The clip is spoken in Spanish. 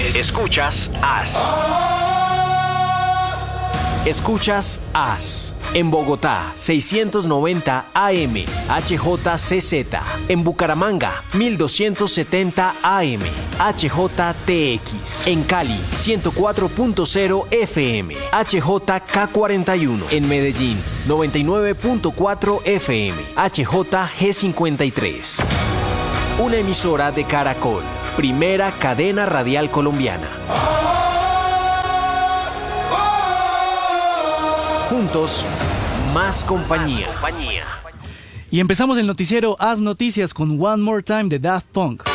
Escuchas AS. Escuchas AS. En Bogotá, 690 AM, HJCZ. En Bucaramanga, 1270 AM, HJTX. En Cali, 104.0 FM, HJK41. En Medellín, 99.4 FM, HJG53. Una emisora de Caracol, primera cadena radial colombiana. Juntos, más compañía. Y empezamos el noticiero As Noticias con One More Time de Daft Punk.